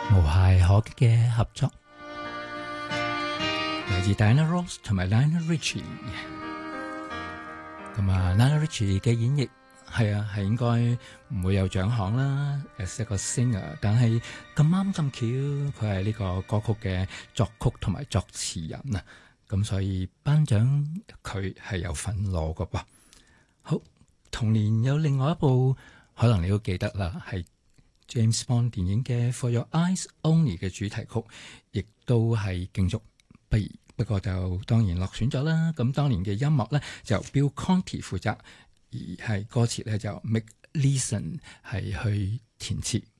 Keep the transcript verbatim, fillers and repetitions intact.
無懈可擊嘅合作，嚟自 Diana Ross 同埋 Lionel Richie。咁啊 Lionel Richie 嘅演繹係啊係應該唔會有獎項啦 ，as 一個 singer， 但係咁啱咁巧，佢係呢個歌曲嘅作曲同埋作詞人啊，咁所以頒獎佢係有份攞㗎噃。好，同年有另外一部可能你都記得啦，係 James Bond 電影嘅 For Your Eyes Only 嘅主題曲，亦都係競逐不如，不過就當然落選咗啦。咁當年嘅音樂咧就 Bill Conti 負責，而係歌詞咧就 Mick Leeson 係去填詞。